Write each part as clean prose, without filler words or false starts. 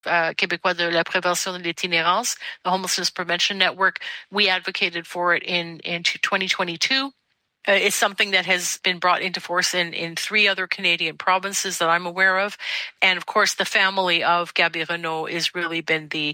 Québécois de la prévention de l'itinérance, the Homelessness Prevention Network. We advocated for it in 2022. It's something that has been brought into force in 3 other Canadian provinces that I'm aware of. And of course, the family of Gabi Renault has really been the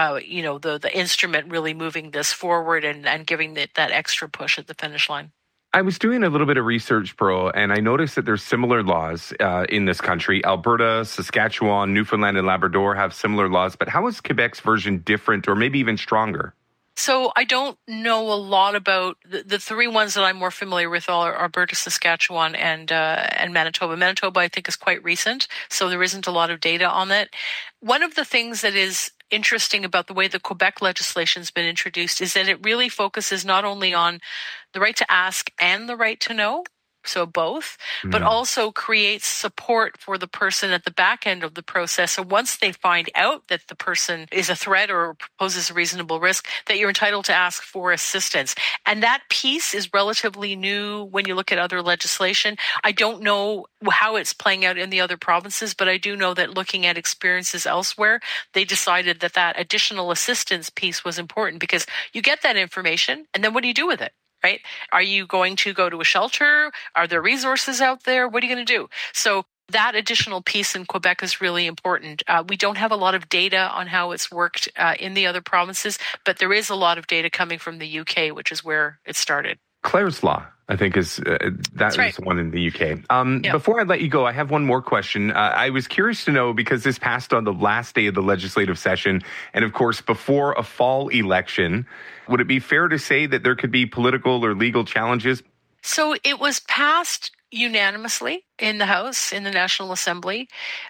instrument really moving this forward and giving it that extra push at the finish line. I was doing a little bit of research, Pearl, and I noticed that there's similar laws in this country. Alberta, Saskatchewan, Newfoundland, and Labrador have similar laws. But how is Quebec's version different or maybe even stronger? So I don't know a lot about the 3 ones that I'm more familiar with. All are Alberta, Saskatchewan, and Manitoba. Manitoba, I think, is quite recent, so there isn't a lot of data on it. One of the things that is interesting about the way the Quebec legislation has been introduced is that it really focuses not only on the right to ask and the right to know, so both, but also creates support for the person at the back end of the process. So once they find out that the person is a threat or poses a reasonable risk, that you're entitled to ask for assistance. And that piece is relatively new when you look at other legislation. I don't know how it's playing out in the other provinces, but I do know that looking at experiences elsewhere, they decided that that additional assistance piece was important because you get that information and then what do you do with it? Right? Are you going to go to a shelter? Are there resources out there? What are you going to do? So that additional piece in Quebec is really important. We don't have a lot of data on how it's worked in the other provinces, but there is a lot of data coming from the UK, which is where it started. Clare's Law, I think, is That's right. is the one in the UK. Before I let you go, I have one more question. I was curious to know, because this passed on the last day of the legislative session, and of course, before a fall election, would it be fair to say that there could be political or legal challenges? So it was passed unanimously in the House, in the National Assembly.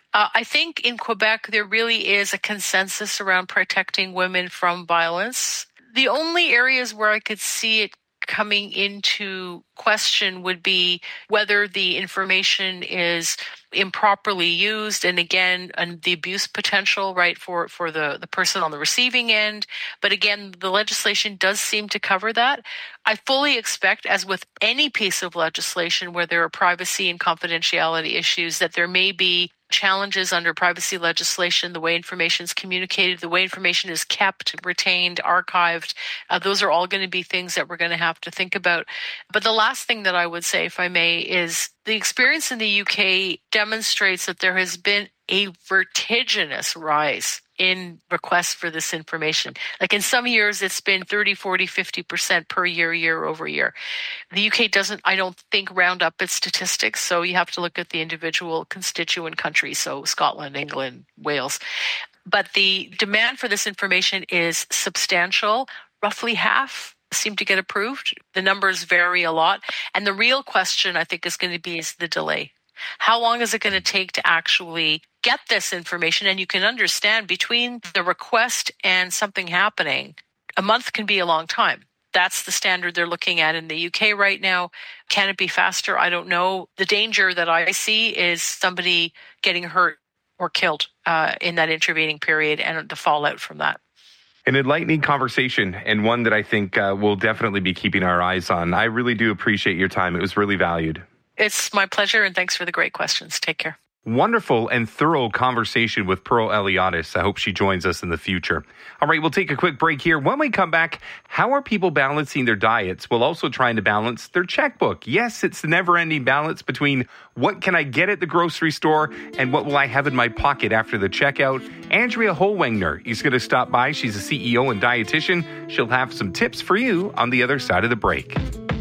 I think in Quebec, there really is a consensus around protecting women from violence. The only areas where I could see it coming into question would be whether the information is improperly used, and again, and the abuse potential, right, for the person on the receiving end. But again, the legislation does seem to cover that. I fully expect, as with any piece of legislation where there are privacy and confidentiality issues, that there may be challenges under privacy legislation, the way information is communicated, the way information is kept, retained, archived. Those are all going to be things that we're going to have to think about. But the last thing that I would say, if I may, is the experience in the UK demonstrates that there has been a vertiginous rise in requests for this information. Like in some years, it's been 30, 40, 50% per year over year. The UK doesn't, I don't think, round up its statistics. So you have to look at the individual constituent countries. So Scotland, England, Wales. But the demand for this information is substantial. Roughly half seem to get approved. The numbers vary a lot. And the real question, I think, is going to be is the delay. How long is it going to take to actually get this information? And you can understand between the request and something happening, a month can be a long time. That's the standard they're looking at in the UK right now. Can it be faster? I don't know. The danger that I see is somebody getting hurt or killed in that intervening period and the fallout from that. An enlightening conversation, and one that I think we'll definitely be keeping our eyes on. I really do appreciate your time. It was really valued. It's my pleasure, and thanks for the great questions. Take care. Wonderful and thorough conversation with Pearl Eliadis. I hope she joins us in the future. All right, we'll take a quick break here. When we come back, how are people balancing their diets while also trying to balance their checkbook? Yes, it's the never-ending balance between what can I get at the grocery store and what will I have in my pocket after the checkout. Andrea Holwengner is going to stop by. She's a CEO and dietitian. She'll have some tips for you on the other side of the break.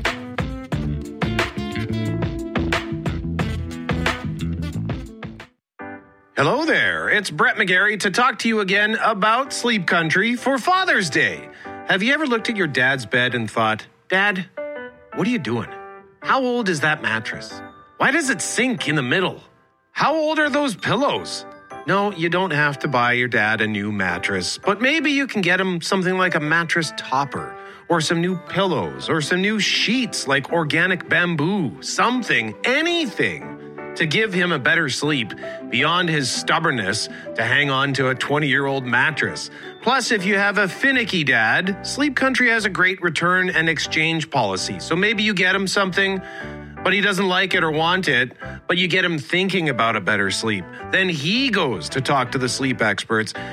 Hello there, it's Brett McGarry to talk to you again about Sleep Country for Father's Day. Have you ever looked at your dad's bed and thought, Dad, what are you doing? How old is that mattress? Why does it sink in the middle? How old are those pillows? No, you don't have to buy your dad a new mattress, but maybe you can get him something like a mattress topper, or some new pillows, or some new sheets like organic bamboo, something, anything, to give him a better sleep beyond his stubbornness to hang on to a 20-year-old mattress. Plus, if you have a finicky dad, Sleep Country has a great return and exchange policy. So maybe you get him something, but he doesn't like it or want it, but you get him thinking about a better sleep. Then he goes to talk to the sleep experts